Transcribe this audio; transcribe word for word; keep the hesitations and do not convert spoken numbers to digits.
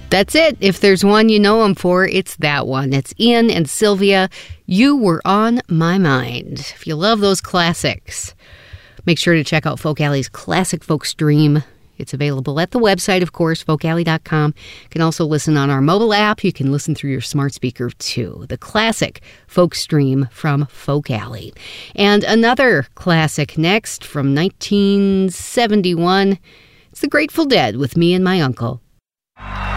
That's it. If there's one you know them for, it's that one. It's Ian and Sylvia. You Were on My Mind. If you love those classics, make sure to check out Folk Alley's Classic Folk Stream. It's available at the website, of course, folk alley dot com. You can also listen on our mobile app. You can listen through your smart speaker, too. The Classic Folk Stream from Folk Alley. And another classic next from nineteen seventy-one. It's the Grateful Dead with Me and My Uncle.